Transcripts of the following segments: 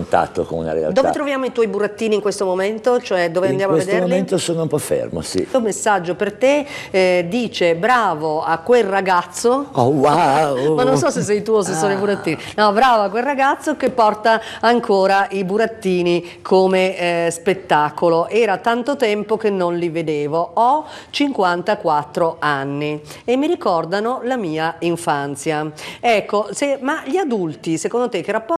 contatto con una realtà. Dove troviamo i tuoi burattini in questo momento? Cioè dove andiamo a vederli? In questo momento sono un po' fermo, sì. Un messaggio per te dice bravo a quel ragazzo. Oh wow! Ma non so se sei tu o se sono i burattini. No, bravo a quel ragazzo che porta ancora i burattini come spettacolo. Era tanto tempo che non li vedevo. Ho 54 anni e mi ricordano la mia infanzia. Ecco, ma gli adulti, secondo te, che rapporto?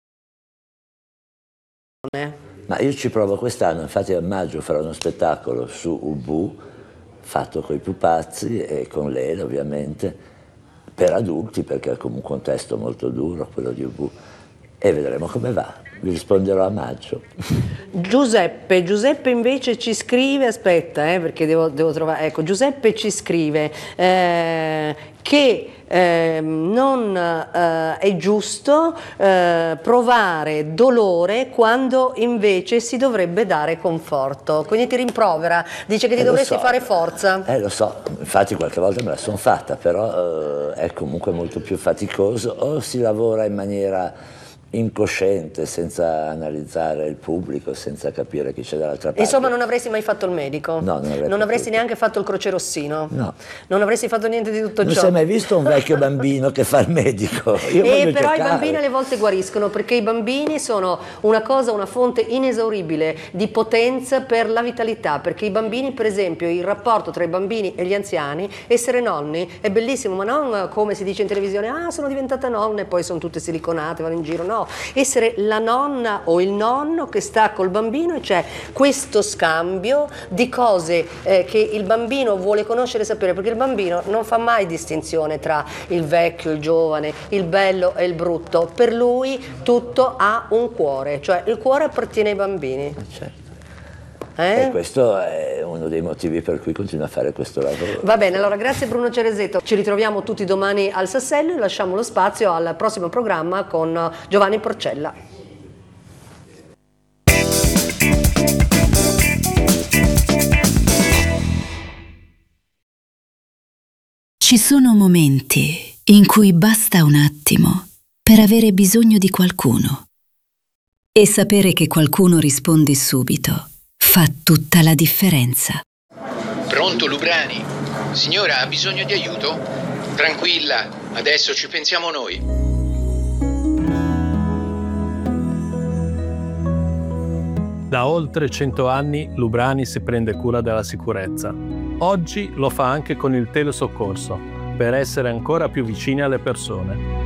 Ma io ci provo quest'anno, infatti a maggio farò uno spettacolo su Ubu, fatto con i pupazzi e con Lele ovviamente, per adulti, perché è comunque un testo molto duro quello di Ubu, e vedremo come va. Vi risponderò a maggio. Giuseppe invece ci scrive, aspetta perché devo trovare, ecco, Giuseppe ci scrive che non è giusto provare dolore quando invece si dovrebbe dare conforto, quindi ti rimprovera, dice che ti dovresti fare forza. Lo so, infatti qualche volta me la sono fatta, però è comunque molto più faticoso, o si lavora in maniera incosciente, senza analizzare il pubblico, senza capire chi c'è dall'altra parte. Insomma, non avresti mai fatto il medico? No, non avresti neanche fatto il crocerossino? No. Non avresti fatto niente di tutto ciò? Non si è mai visto un vecchio bambino che fa il medico? Però i bambini alle volte guariscono, perché i bambini sono una fonte inesauribile di potenza per la vitalità, perché i bambini, per esempio, il rapporto tra i bambini e gli anziani, essere nonni è bellissimo, ma non come si dice in televisione, sono diventata nonna e poi sono tutte siliconate, vanno in giro, no. Essere la nonna o il nonno che sta col bambino e c'è questo scambio di cose che il bambino vuole conoscere e sapere, perché il bambino non fa mai distinzione tra il vecchio, il giovane, il bello e il brutto. Per lui tutto ha un cuore, cioè il cuore appartiene ai bambini. Certo. E questo è uno dei motivi per cui continuo a fare questo lavoro. Va bene, allora grazie Bruno Ceresetto, ci ritroviamo tutti domani al Sassello e lasciamo lo spazio al prossimo programma con Giovanni Porcella. Ci sono momenti in cui basta un attimo per avere bisogno di qualcuno e sapere che qualcuno risponde subito fa tutta la differenza. Pronto, Lubrani? Signora, ha bisogno di aiuto? Tranquilla, adesso ci pensiamo noi. Da oltre 100 anni Lubrani si prende cura della sicurezza. Oggi lo fa anche con il telesoccorso, per essere ancora più vicini alle persone.